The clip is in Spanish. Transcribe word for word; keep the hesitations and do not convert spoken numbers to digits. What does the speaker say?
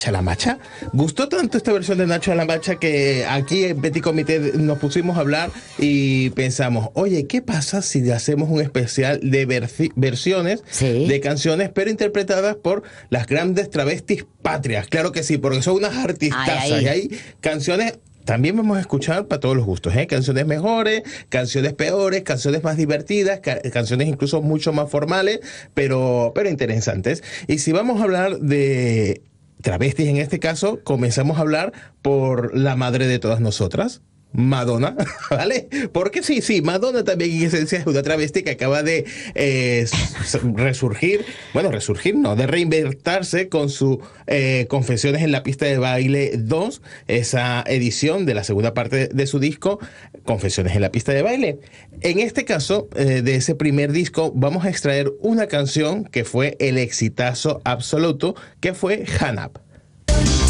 La Macha. Gustó tanto esta versión de Nacho La Macha que aquí en Petit Comité nos pusimos a hablar y pensamos, oye, ¿qué pasa si hacemos un especial de versi- versiones Sí. de canciones, pero interpretadas por las grandes travestis patrias? Claro que sí, porque son unas artistazas Ay, ay. y hay canciones. También vamos a escuchar para todos los gustos, ¿eh? Canciones mejores, canciones peores, canciones más divertidas, ca- canciones incluso mucho más formales, pero, pero interesantes. Y si vamos a hablar de travestis en este caso, comenzamos a hablar por la madre de todas nosotras, Madonna, ¿vale? Porque sí, sí, Madonna también en esencia es una travesti que acaba de eh, s- resurgir, bueno, resurgir no, de reinventarse con su eh, Confesiones en la pista de baile dos, esa edición de la segunda parte de su disco, Confesiones en la pista de baile. En este caso, eh, de ese primer disco, vamos a extraer una canción que fue el exitazo absoluto, que fue Hanap.